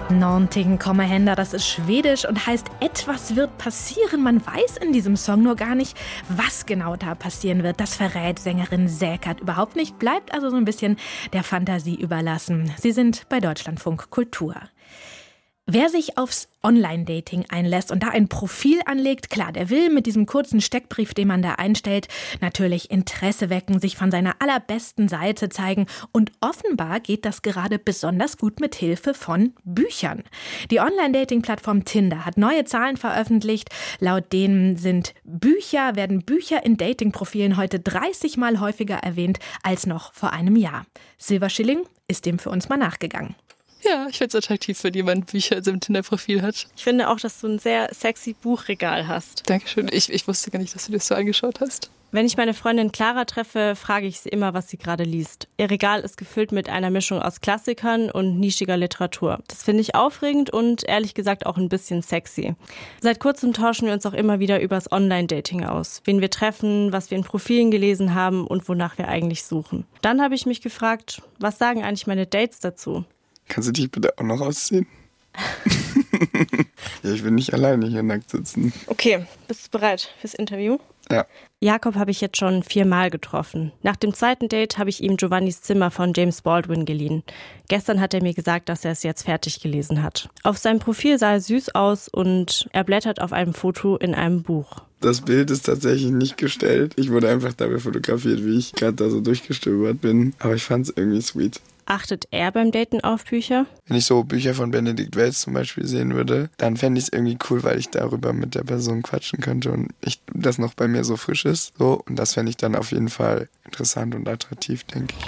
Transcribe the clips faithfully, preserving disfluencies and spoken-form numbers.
Nånting kommer hända, das ist Schwedisch und heißt etwas wird passieren. Man weiß in diesem Song nur gar nicht, was genau da passieren wird. Das verrät Sängerin Säkert überhaupt nicht, bleibt also so ein bisschen der Fantasie überlassen. Sie sind bei Deutschlandfunk Kultur. Wer sich aufs Online-Dating einlässt und da ein Profil anlegt, klar, der will mit diesem kurzen Steckbrief, den man da einstellt, natürlich Interesse wecken, sich von seiner allerbesten Seite zeigen. Und offenbar geht das gerade besonders gut mit Hilfe von Büchern. Die Online-Dating-Plattform Tinder hat neue Zahlen veröffentlicht. Laut denen sind Bücher, werden Bücher in Dating-Profilen heute dreißig Mal häufiger erwähnt als noch vor einem Jahr. Silver Schilling ist dem für uns mal nachgegangen. Ja, ich finde es attraktiv, wenn jemand Bücher in seinem Tinder-Profil hat. Ich finde auch, dass du ein sehr sexy Buchregal hast. Dankeschön. Ich, ich wusste gar nicht, dass du das so angeschaut hast. Wenn ich meine Freundin Clara treffe, frage ich sie immer, was sie gerade liest. Ihr Regal ist gefüllt mit einer Mischung aus Klassikern und nischiger Literatur. Das finde ich aufregend und ehrlich gesagt auch ein bisschen sexy. Seit kurzem tauschen wir uns auch immer wieder übers Online-Dating aus. Wen wir treffen, was wir in Profilen gelesen haben und wonach wir eigentlich suchen. Dann habe ich mich gefragt, was sagen eigentlich meine Dates dazu? Kannst du dich bitte auch noch ausziehen? Ja, ich will nicht alleine hier nackt sitzen. Okay, bist du bereit fürs Interview? Ja. Jakob habe ich jetzt schon viermal getroffen. Nach dem zweiten Date habe ich ihm Giovannis Zimmer von James Baldwin geliehen. Gestern hat er mir gesagt, dass er es jetzt fertig gelesen hat. Auf seinem Profil sah er süß aus und er blättert auf einem Foto in einem Buch. Das Bild ist tatsächlich nicht gestellt. Ich wurde einfach dabei fotografiert, wie ich gerade da so durchgestöbert bin. Aber ich fand es irgendwie sweet. Achtet er beim Daten auf Bücher? Wenn ich so Bücher von Benedikt Wells zum Beispiel sehen würde, dann fände ich es irgendwie cool, weil ich darüber mit der Person quatschen könnte und ich, das noch bei mir so frisch ist. So, und das fände ich dann auf jeden Fall interessant und attraktiv, denke ich.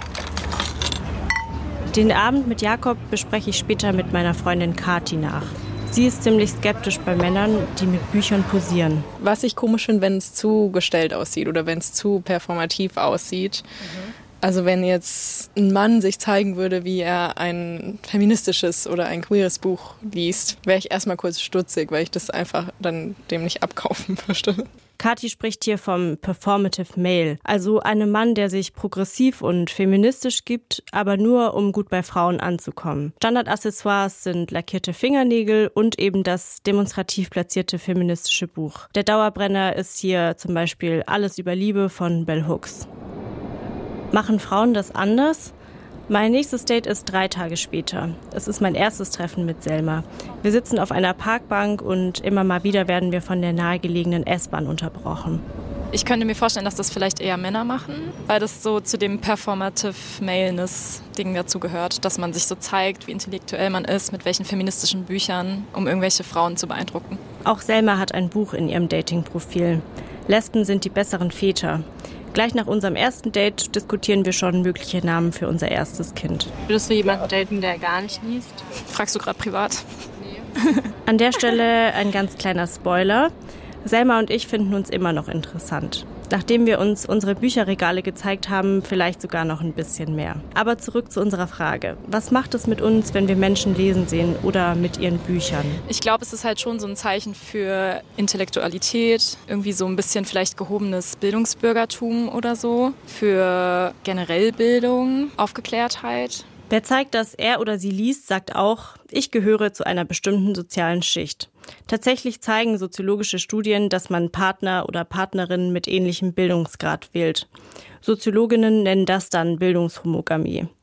Den Abend mit Jakob bespreche ich später mit meiner Freundin Kati nach. Sie ist ziemlich skeptisch bei Männern, die mit Büchern posieren. Was ich komisch finde, wenn es zu gestellt aussieht oder wenn es zu performativ aussieht. Mhm. Also wenn jetzt ein Mann sich zeigen würde, wie er ein feministisches oder ein queeres Buch liest, wäre ich erstmal kurz stutzig, weil ich das einfach dann dem nicht abkaufen würde. Kati spricht hier vom Performative Male, also einem Mann, der sich progressiv und feministisch gibt, aber nur, um gut bei Frauen anzukommen. Standardaccessoires sind lackierte Fingernägel und eben das demonstrativ platzierte feministische Buch. Der Dauerbrenner ist hier zum Beispiel Alles über Liebe von Bell Hooks. Machen Frauen das anders? Mein nächstes Date ist drei Tage später. Es ist mein erstes Treffen mit Selma. Wir sitzen auf einer Parkbank und immer mal wieder werden wir von der nahegelegenen S-Bahn unterbrochen. Ich könnte mir vorstellen, dass das vielleicht eher Männer machen, weil das so zu dem Performative Maleness-Ding dazu gehört, dass man sich so zeigt, wie intellektuell man ist, mit welchen feministischen Büchern, um irgendwelche Frauen zu beeindrucken. Auch Selma hat ein Buch in ihrem Dating-Profil. Lesben sind die besseren Väter. Gleich nach unserem ersten Date diskutieren wir schon mögliche Namen für unser erstes Kind. Würdest du jemanden daten, der gar nicht liest? Fragst du gerade privat? Nee. An der Stelle ein ganz kleiner Spoiler. Selma und ich finden uns immer noch interessant. Nachdem wir uns unsere Bücherregale gezeigt haben, vielleicht sogar noch ein bisschen mehr. Aber zurück zu unserer Frage. Was macht es mit uns, wenn wir Menschen lesen sehen oder mit ihren Büchern? Ich glaube, es ist halt schon so ein Zeichen für Intellektualität, irgendwie so ein bisschen vielleicht gehobenes Bildungsbürgertum oder so, für generell Bildung, Aufgeklärtheit. Wer zeigt, dass er oder sie liest, sagt auch, ich gehöre zu einer bestimmten sozialen Schicht. Tatsächlich zeigen soziologische Studien, dass man Partner oder Partnerinnen mit ähnlichem Bildungsgrad wählt. Soziologinnen nennen das dann Bildungshomogamie.